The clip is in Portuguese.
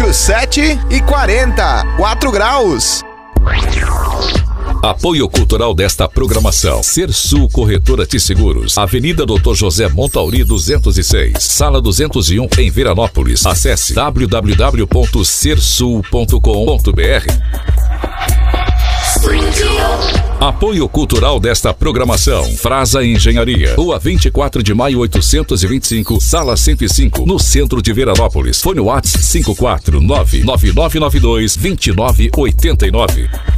Estúdio 7:40, 4 graus. Apoio cultural desta programação: Sersul Corretora de Seguros, Avenida Dr. José Montauri 206, Sala 201 em Veranópolis. Acesse www.sersul.com.br. Apoio cultural desta programação: Frasa Engenharia, Rua 24 de Maio 825, Sala 105, no centro de Veranópolis. Fone WhatsApp 549-9992-2989.